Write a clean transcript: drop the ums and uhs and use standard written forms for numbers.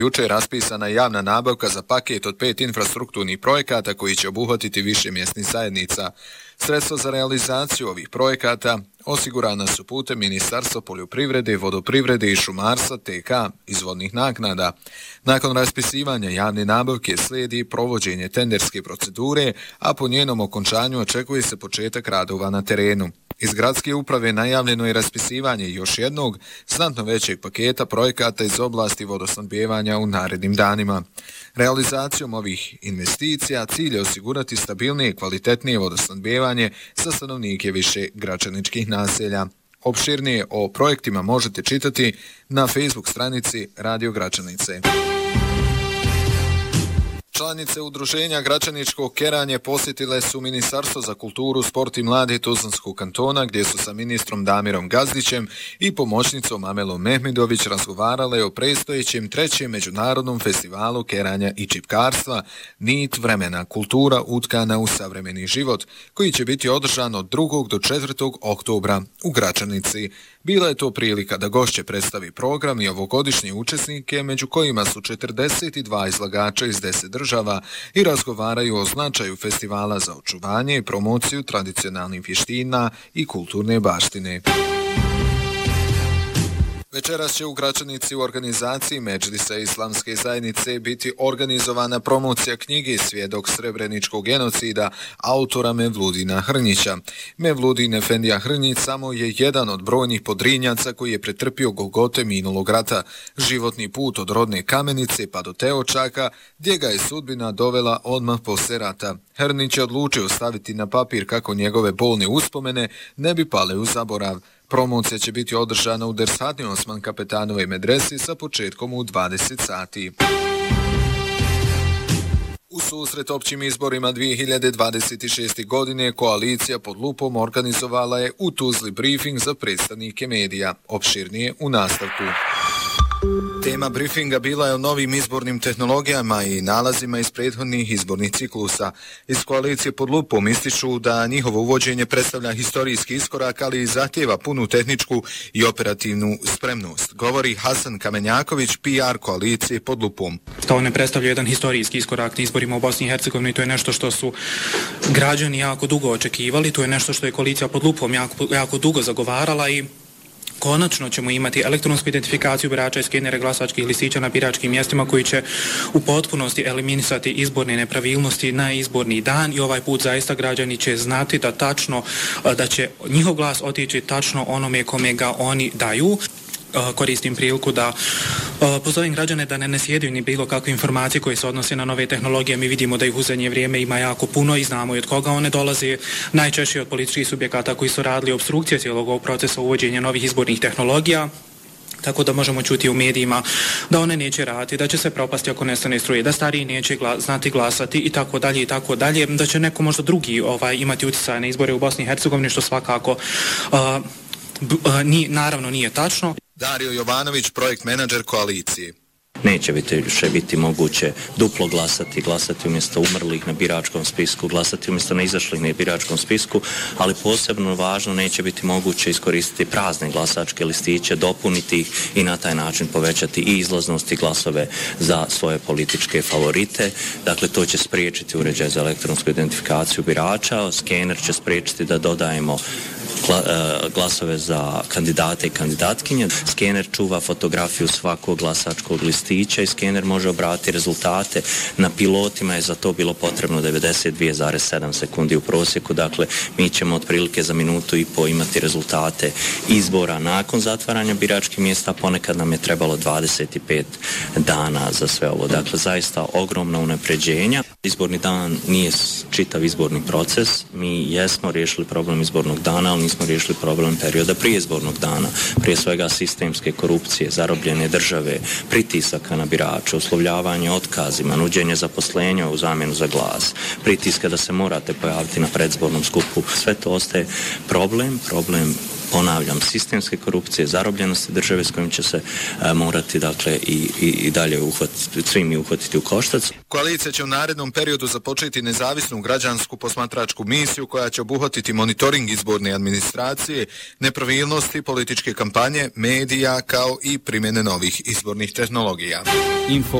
Juče je raspisana javna nabavka za paket od 5 infrastrukturnih projekata koji će obuhvatiti više mjesnih zajednica. Sredstva za realizaciju ovih projekata osigurana su putem Ministarstva poljoprivrede, vodoprivrede i šumarstva TK iz vodnih naknada. Nakon raspisivanja javne nabavke slijedi provođenje tenderske procedure, a po njenom okončanju očekuje se početak radova na terenu. Iz gradske uprave najavljeno je raspisivanje još jednog znatno većeg paketa projekata iz oblasti vodosnabdijevanja u narednim danima. Realizacijom ovih investicija cilj je osigurati stabilnije i kvalitetnije vodosnabdijevanje za stanovnike više gračaničkih naselja. Opširnije o projektima možete čitati na Facebook stranici Radio Gračanice. Članice Udruženja Gračaničkog keranje posjetile su Ministarstvo za kulturu, sport i mlade Tuzlanskog kantona, gdje su sa ministrom Damirom Gazdićem i pomoćnicom Amelom Mehmedović razgovarale o predstojećem 3. međunarodnom festivalu keranja i čipkarstva Nit vremena, kultura utkana u savremeni život, koji će biti održan od 2. do 4. oktobra u Gračanici. Bila je to prilika da gošće predstavi program i ovogodišnje učesnike, među kojima su 42 izlagača iz 10 država i razgovaraju o značaju festivala za očuvanje i promociju tradicionalnih vještina i kulturne baštine. Večeras će u Gračanici u organizaciji Medžlisa Islamske zajednice biti organizovana promocija knjige Svjedok srebreničkog genocida autora Mevludina Hrnjića. Mevludin Efendija Hrnjić samo je jedan od brojnih podrinjaca koji je pretrpio golgote minulog rata, životni put od rodne Kamenice pa do Teočaka, gdje ga je sudbina dovela odmah posle rata. Hrnjić je odlučio staviti na papir kako njegove bolne uspomene ne bi pale u zaborav. Promocija će biti održana u Dershatni Osman Kapetanove medresi sa početkom u 20 sati. U susret općim izborima 2026. godine koalicija pod lupom organizovala je u Tuzli briefing za predstavnike medija. Opširnije u nastavku. Tema briefinga bila je o novim izbornim tehnologijama i nalazima iz prethodnih izbornih ciklusa. Iz koalicije pod lupom ističu da njihovo uvođenje predstavlja historijski iskorak, ali i zahtjeva punu tehničku i operativnu spremnost. Govori Hasan Kamenjaković, PR koalicije pod lupom. To ne predstavlja jedan historijski iskorak na izborima u Bosni i Hercegovini, to je nešto što su građani jako dugo očekivali, to je nešto što je koalicija pod lupom jako dugo zagovarala i konačno ćemo imati elektronsku identifikaciju birača i skenere glasačkih listića na biračkim mjestima koji će u potpunosti eliminisati izborne nepravilnosti na izborni dan i ovaj put zaista građani će znati da će njihov glas otići tačno onome kome ga oni daju. Koristim priliku da pozovem građane da ne sjedaju ni bilo kakve informacije koje se odnose na nove tehnologije. Mi vidimo da ih u zadnje vrijeme ima jako puno i znamo i od koga one dolaze, najčešće od političkih subjekata koji su radili obstrukcije cijelog ovog procesa uvođenja novih izbornih tehnologija. Tako da možemo čuti u medijima da one neće raditi, da će se propasti ako nestane struje, da stariji neće znati glasati i tako dalje, da će neko možda drugi imati utjecaj na izbore u Bosni i Hercegovini, što svakako naravno nije tačno. Dario Jovanović, projekt menadžer koalicije. Neće više biti moguće duplo glasati umjesto umrlih na biračkom spisku, glasati umjesto neizašlih na biračkom spisku, ali posebno važno neće biti moguće iskoristiti prazne glasačke listiće, dopuniti ih i na taj način povećati i izlaznost i glasove za svoje političke favorite. Dakle, to će spriječiti uređaj za elektronsku identifikaciju birača, skener će spriječiti da dodajemo glasove za kandidate i kandidatkinje. Skener čuva fotografiju svakog glasačkog listića i skener može obratiti rezultate. Na pilotima je za to bilo potrebno 92,7 sekundi u prosjeku. Dakle, mi ćemo otprilike za minutu i po imati rezultate izbora nakon zatvaranja biračkih mjesta. Ponekad nam je trebalo 25 dana za sve ovo. Dakle, zaista ogromna unapređenja. Izborni dan nije čitav izborni proces. Mi jesmo riješili problem izbornog dana, ali nismo riješili problem perioda prije izbornog dana. Prije svega sistemske korupcije, zarobljene države, pritisaka na birače, uslovljavanje otkazima, nuđenje zaposlenja u zamjenu za glas, pritiska da se morate pojaviti na predzbornom skupu. Sve to ostaje problem ponavljam, sistemske korupcije, zarobljenosti države s kojim će se morati dakle i dalje svi mi uhvatiti u koštac. Koalicija će u narednom periodu započeti nezavisnu građansku posmatračku misiju koja će obuhvatiti monitoring izborne administracije, nepravilnosti, političke kampanje, medija kao i primjene novih izbornih tehnologija. Info